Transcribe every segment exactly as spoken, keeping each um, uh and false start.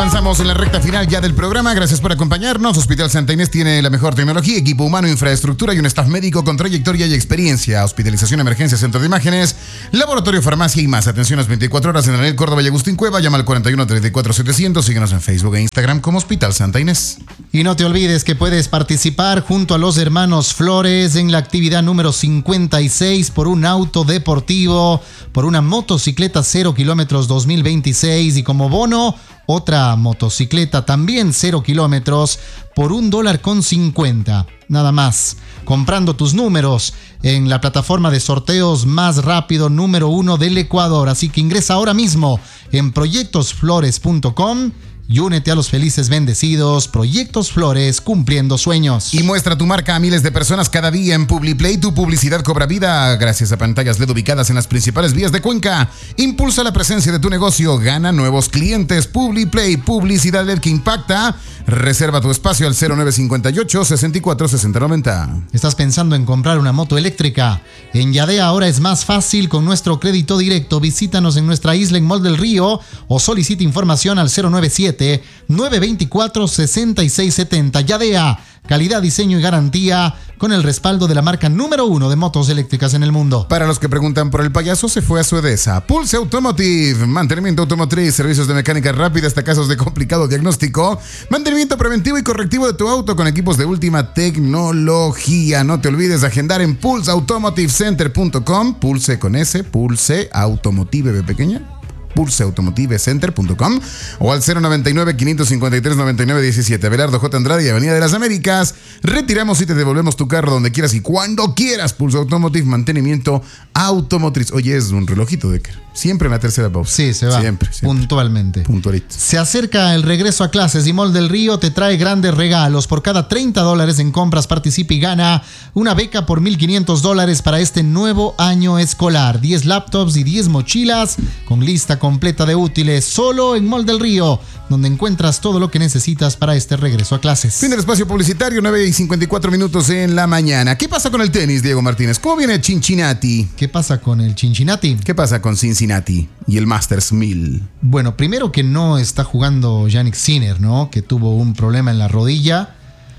Avanzamos en la recta final ya del programa. Gracias por acompañarnos. Hospital Santa Inés tiene la mejor tecnología, equipo humano, infraestructura y un staff médico con trayectoria y experiencia. Hospitalización, emergencia, centro de imágenes, laboratorio, farmacia y más. Atención las veinticuatro horas en Daniel Córdoba y Agustín Cueva. Llama al cuarenta y uno treinta y cuatro setecientos. Síguenos en Facebook e Instagram como Hospital Santa Inés. Y no te olvides que puedes participar junto a los hermanos Flores en la actividad número cincuenta y seis por un auto deportivo, por una motocicleta cero kilómetros dos mil veintiséis y como bono otra motocicleta también cero kilómetros por un dólar con cincuenta. Nada más. Comprando tus números en la plataforma de sorteos más rápido número uno del Ecuador. Así que ingresa ahora mismo en proyectos flores punto com y únete a los felices bendecidos. Proyectos Flores, cumpliendo sueños. Y muestra tu marca a miles de personas cada día en PubliPlay. Tu publicidad cobra vida gracias a pantallas L E D ubicadas en las principales vías de Cuenca. Impulsa la presencia de tu negocio. Gana nuevos clientes. PubliPlay, publicidad L E D que impacta. Reserva tu espacio al cero nueve cinco ocho, sesenta y cuatro, sesenta noventa. ¿Estás pensando en comprar una moto eléctrica? En Yadea ahora es más fácil con nuestro crédito directo. Visítanos en nuestra isla en Mall del Río o solicita información al cero nueve siete, nueve dos cuatro, seis seis siete cero. Yadea, calidad, diseño y garantía con el respaldo de la marca número uno de motos eléctricas en el mundo. Para los que preguntan por el payaso, se fue a su Edesa. Pulse Automotive, mantenimiento automotriz, servicios de mecánica rápida hasta casos de complicado diagnóstico, mantenimiento preventivo y correctivo de tu auto con equipos de última tecnología. No te olvides de agendar en pulse automotive center punto com, Pulse con S, Pulse Automotive B pequeña, pulse automotive center punto com o al cero noventa y nueve, quinientos cincuenta y tres, noventa y nueve diecisiete. Abelardo J. Andrade y Avenida de las Américas. Retiramos y te devolvemos tu carro donde quieras y cuando quieras. Pulse Automotive, mantenimiento automotriz. Oye, es un relojito, Decker. Siempre en la tercera pausa. Sí, se va. Siempre, siempre. Puntualmente. Puntualito. Se acerca el regreso a clases y Mall del Río te trae grandes regalos. Por cada treinta dólares en compras participa y gana una beca por mil quinientos dólares para este nuevo año escolar. diez laptops y diez mochilas con lista completa de útiles. Solo en Mall del Río, donde encuentras todo lo que necesitas para este regreso a clases. Fin del espacio publicitario, nueve y cincuenta y cuatro minutos en la mañana. ¿Qué pasa con el tenis, Diego Martínez? ¿Cómo viene Cincinnati? ¿Qué pasa con el Cincinnati? ¿Qué pasa con Cincinnati y el Masters mil? Bueno, primero que no está jugando Jannik Sinner, ¿no? Que tuvo un problema en la rodilla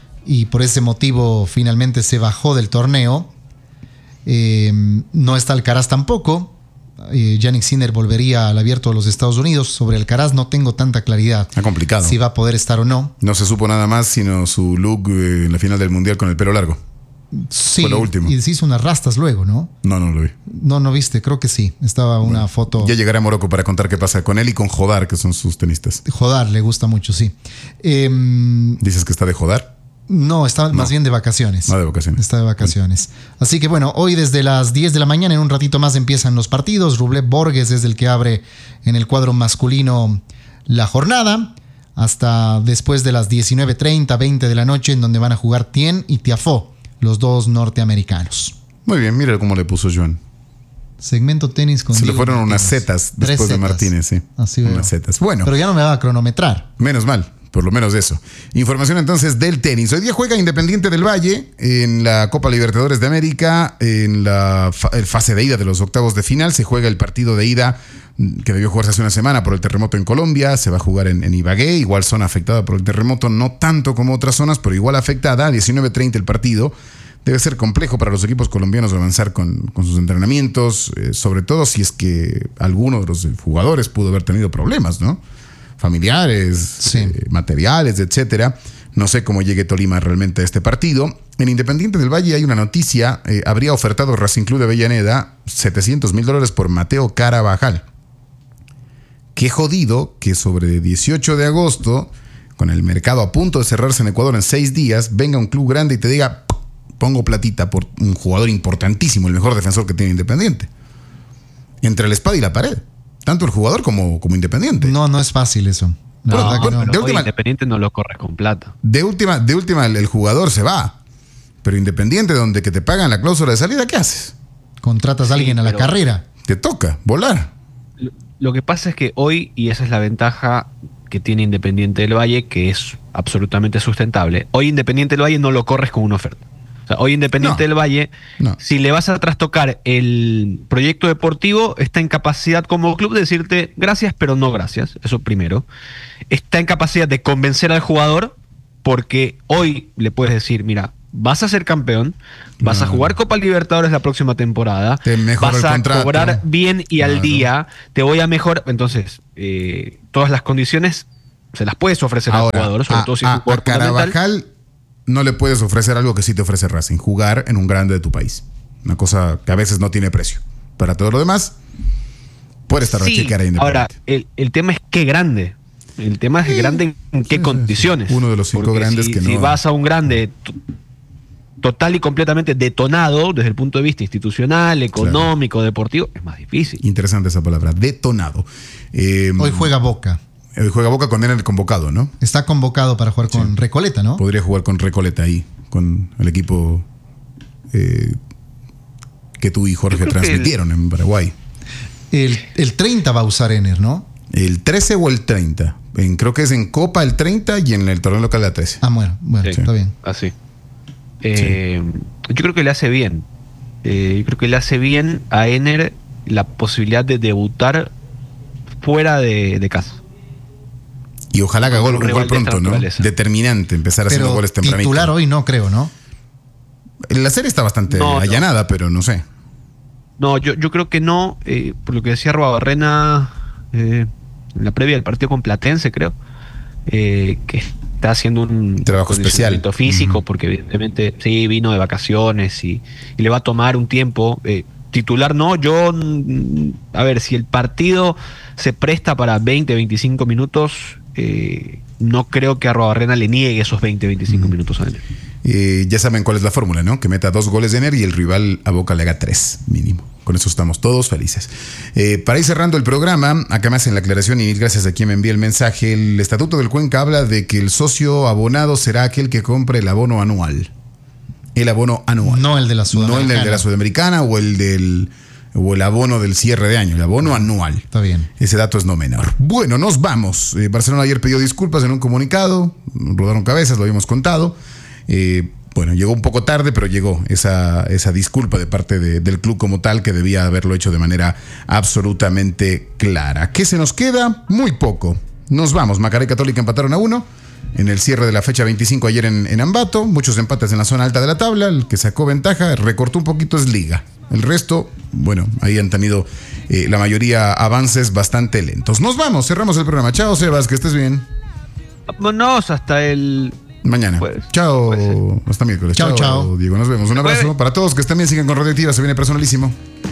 y por ese motivo finalmente se bajó del torneo. Eh, no está Alcaraz tampoco. Eh, Jannik Sinner volvería al Abierto de los Estados Unidos. Sobre Alcaraz no tengo tanta claridad. Está complicado. Si va a poder estar o no. No se supo nada más sino su look eh, en la final del Mundial con el pelo largo. Sí, fue lo último. Y se hizo unas rastas luego, ¿no? No, no lo vi. No, no viste, creo que sí. Estaba una bueno, foto. Ya llegaré a Morocco para contar qué pasa con él y con Jodar, que son sus tenistas. Jodar le gusta mucho, sí. Eh, ¿Dices que está de Jodar? No, está no. más bien de vacaciones. No, de vacaciones. Está de vacaciones. Bueno. Así que bueno, hoy desde las diez de la mañana, en un ratito más empiezan los partidos. Rublev Borges es el que abre en el cuadro masculino la jornada. Hasta después de las diecinueve treinta, veinte de la noche, en donde van a jugar Tien y Tiafoe, los dos norteamericanos. Muy bien, mira cómo le puso Joan. Segmento tenis con Se Diego le fueron Martínez. unas zetas después Tres de zetas. Martínez, sí. Así unas veo. zetas. Bueno. Pero ya no me va a cronometrar. Menos mal, por lo menos eso. Información entonces del tenis. Hoy día juega Independiente del Valle en la Copa Libertadores de América, en la fa- fase de ida de los octavos de final. Se juega el partido de ida que debió jugarse hace una semana por el terremoto en Colombia. Se va a jugar en, en Ibagué, igual zona afectada por el terremoto, no tanto como otras zonas, pero igual afectada. A diecinueve treinta el partido. Debe ser complejo para los equipos colombianos avanzar con, con sus entrenamientos, eh, sobre todo si es que alguno de los jugadores pudo haber tenido problemas, ¿no? Familiares, Sí. eh, materiales, etcétera. No sé cómo llegue Tolima realmente a este partido. En Independiente del Valle hay una noticia. Eh, habría ofertado Racing Club de Avellaneda setecientos mil dólares por Mateo Carabajal. Qué jodido que sobre dieciocho de agosto, con el mercado a punto de cerrarse en Ecuador en seis días, venga un club grande y te diga: pongo platita por un jugador importantísimo, el mejor defensor que tiene Independiente. Entre la espada y la pared. Tanto el jugador como, como Independiente. No, no es fácil eso. La No, verdad que no. pero de hoy última- Independiente no lo corre con plata. De última, de última el, el jugador se va. Pero Independiente, donde que te pagan la cláusula de salida, ¿qué haces? Contratas a alguien Sí, a la pero- carrera. Te toca volar. Lo, lo que pasa es que hoy, y esa es la ventaja que tiene Independiente del Valle, que es absolutamente sustentable, hoy Independiente del Valle no lo corres con una oferta. O sea, hoy Independiente No, del Valle, no. si le vas a trastocar el proyecto deportivo, está en capacidad como club de decirte gracias, pero no gracias. Eso primero. Está en capacidad de convencer al jugador, porque hoy le puedes decir, mira, vas a ser campeón, vas Claro. a jugar Copa Libertadores la próxima temporada, Te mejoro vas el a contrato. cobrar bien y Claro. al día, te voy a mejorar. Entonces, eh, todas las condiciones se las puedes ofrecer al Ahora, jugador, sobre a, todo si es a- un jugador a fundamental. Carabajal no le puedes ofrecer algo que sí te ofrece Racing, jugar en un grande de tu país. Una cosa que a veces no tiene precio. Para todo lo demás, puede estar Sí, chequear Independiente. ahora, el, el tema es qué grande. El tema es grande en qué sí, sí, condiciones. sí. Uno de los cinco Porque grandes si, que si no- vas a un grande t- total y completamente detonado desde el punto de vista institucional, económico, deportivo, es más difícil. Interesante esa palabra, detonado. Eh, Hoy juega Boca. Hoy juega Boca con él convocado, ¿no? Está convocado para jugar con Recoleta, ¿no? Podría jugar con Recoleta ahí, con el equipo eh, que tú y Jorge Yo creo que transmitieron en Paraguay. El, el treinta va a usar Ener, ¿no? ¿El trece o el treinta? En, creo que es en Copa el treinta y en el torneo local el trece. Ah, bueno, bueno, Sí. está bien. Así. Eh, Yo creo que le hace bien. Eh, yo creo que le hace bien a Ener la posibilidad de debutar fuera de, de casa. Y ojalá haga gol, Un un rival gol de pronto, ¿no? naturaleza. Determinante, empezar haciendo Pero goles tempranitos. titular hoy no creo, ¿no? La serie está bastante No, no. allanada, pero no sé. No, yo, yo creo que no, eh, por lo que decía Arruabarrena eh, en la previa del partido con Platense, creo, eh, que está haciendo un Trabajo condicionamiento especial. físico, Ujú. porque evidentemente sí vino de vacaciones y, y le va a tomar un tiempo. Eh, titular no, yo, mm, a ver, si el partido se presta para veinte, veinticinco minutos, eh, no creo que Arruabarrena le niegue esos veinte, veinticinco minutos a él. Eh, ya saben cuál es la fórmula, ¿no? Que meta dos goles de Ener y el rival a Boca le haga tres, mínimo. Con eso estamos todos felices. Eh, para ir cerrando el programa, acá me hacen la aclaración y mil gracias a quien me envía el mensaje. El Estatuto del Cuenca habla de que el socio abonado será aquel que compre el abono anual. El abono anual. No el de la No Sudamericana. el de la Sudamericana o el del o el abono del cierre de año, el abono anual. Está bien. Ese dato es no menor. Bueno, nos vamos. Eh, Barcelona ayer pidió disculpas en un comunicado. Rodaron cabezas, lo habíamos contado. Eh, bueno, llegó un poco tarde, pero llegó esa, esa disculpa de parte de- del club como tal, que debía haberlo hecho de manera absolutamente clara. ¿Qué se nos queda? Muy poco. Nos vamos. Macará y Católica empataron a uno en el cierre de la fecha veinticinco ayer en, en Ambato. Muchos empates en la zona alta de la tabla. El que sacó ventaja, recortó un poquito, es Liga. El resto, bueno, ahí han tenido eh, la mayoría avances bastante lentos. Nos vamos, cerramos el programa. Chao, Sebas, que estés bien. Vámonos hasta el... Mañana. Pues, chao. puede ser. Hasta miércoles. Chao, chao. Diego, nos vemos. Un abrazo. Jueves. Para todos que estén bien, sigan con Radioactiva. Se viene personalísimo.